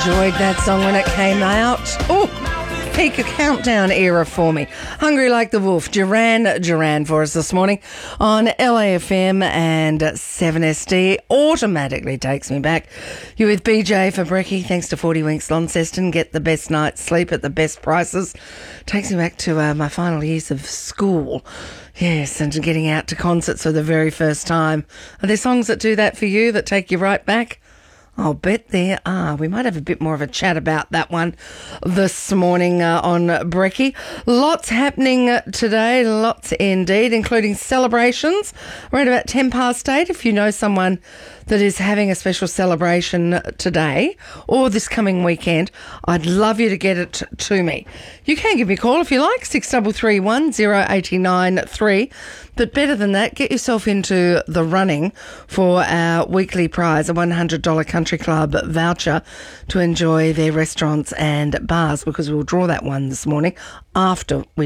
enjoyed that song when it came out. Oh, peak countdown era for me. Hungry Like the Wolf, Duran for us this morning on LAFM and 7SD. Automatically takes me back. You're with BJ for Brekkie. Thanks to 40 Winks Launceston. Get the best night's sleep at the best prices. Takes me back to my final years of school. Yes, and getting out to concerts for the very first time. Are there songs that do that for you, that take you right back? I'll bet there are. We might have a bit more of a chat about that one this morning on Brekkie. Lots happening today, lots indeed, including celebrations. We're at about 8:10. If you know someone that is having a special celebration today or this coming weekend, I'd love you to get it to me. You can give me a call if you like, 6331 089 3. But better than that, get yourself into the running for our weekly prize, a $100 Country Club voucher to enjoy their restaurants and bars, because we'll draw that one this morning after we